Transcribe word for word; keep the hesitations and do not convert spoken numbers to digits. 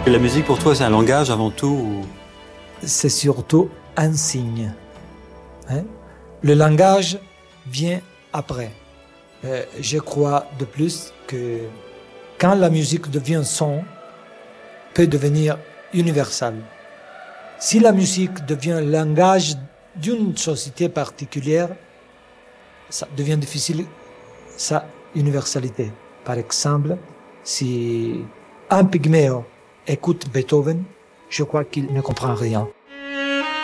Et la musique pour toi c'est un langage avant tout ou... C'est surtout un signe. Hein? Le langage vient après. Euh, je crois de plus que quand la musique devient son, peut devenir universelle. Si la musique devient le langage d'une société particulière, ça devient difficile sa universalité. Par exemple, si un pygméo écoute Beethoven, je crois qu'il ne comprend rien.